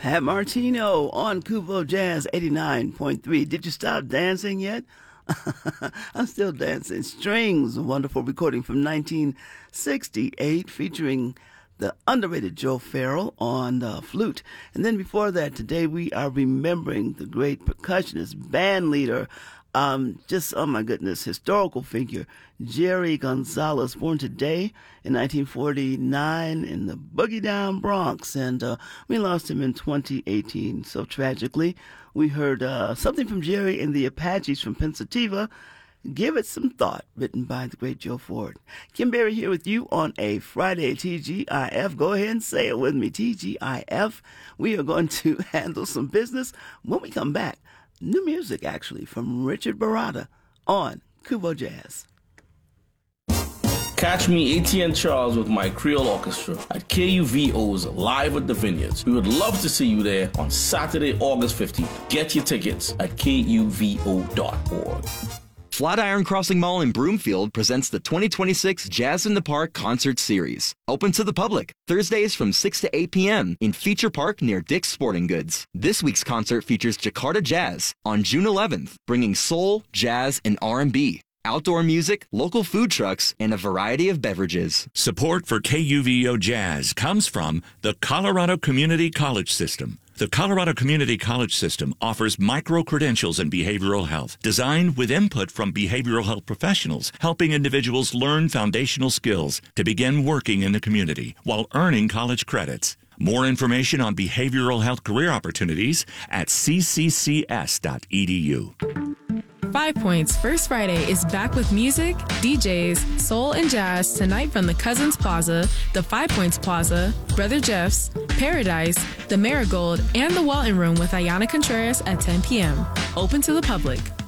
Pat Martino on Kubo Jazz 89.3. Did you stop dancing yet? I'm still dancing. Strings, a wonderful recording from 1968 featuring the underrated Joe Farrell on flute. And then before that, today we are remembering the great percussionist, band leader, just, oh my goodness, historical figure, Jerry Gonzalez, born today in 1949 in the Boogie Down Bronx. And we lost him in 2018. So tragically, we heard something from Jerry and the Apaches from Pensativa, Give It Some Thought, written by the great Joe Ford. Kim Berry here with you on a Friday, TGIF. Go ahead and say it with me, TGIF. We are going to handle some business when we come back. New music, actually, from Richard Barada on Kubo Jazz. Catch me, ATN Charles, with my Creole Orchestra at KUVO's Live at the Vineyards. We would love to see you there on Saturday, August 15th. Get your tickets at KUVO.org. Flatiron Crossing Mall in Broomfield presents the 2026 Jazz in the Park Concert Series. Open to the public, Thursdays from 6 to 8 p.m. in Feature Park near Dick's Sporting Goods. This week's concert features Jakarta Jazz on June 11th, bringing soul, jazz, and R&B. Outdoor music, local food trucks, and a variety of beverages. Support for KUVO Jazz comes from the Colorado Community College System. The Colorado Community College System offers micro-credentials in behavioral health, designed with input from behavioral health professionals, helping individuals learn foundational skills to begin working in the community while earning college credits. More information on behavioral health career opportunities at cccs.edu. 5 Points First Friday is back with music, DJs, soul, and jazz tonight from the Cousins Plaza, the 5 Points Plaza, Brother Jeff's, Paradise, the Marigold, and the Walton Room with Ayana Contreras at 10 p.m. Open to the public.